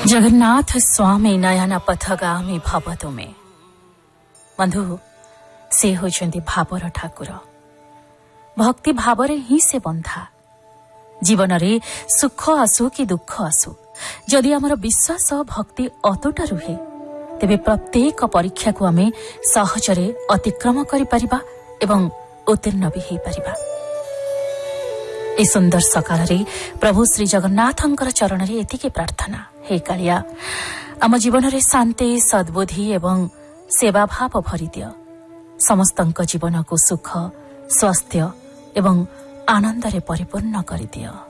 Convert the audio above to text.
जगन्नाथ स्वामी नयन पथगामी भव तुमे। बंधु से होइछन्ति भावर ठाकुर। भक्ति भावरे ही से बंधा। जीवन रे सुख आसु कि दुख आसु, जदि आमर विश्वास भक्ति अतुट रुहे तेबे प्रत्येक परीक्षा को आमे सहजरे अतिक्रम करि परिबा एवं उत्तीर्ण भी हेई परिबा। ए सुंदर सकाल रे प्रभु श्री जगन्नाथंकर चरण रे एतिके प्रार्थना। हे कालिया, आम जीवन रे शांति सद्बुद्धि एवं सेवा भाव भरि दियो। समस्तंक जीवन को सुख स्वास्थ्य एवं आनंद रे परिपूर्ण करि दियो।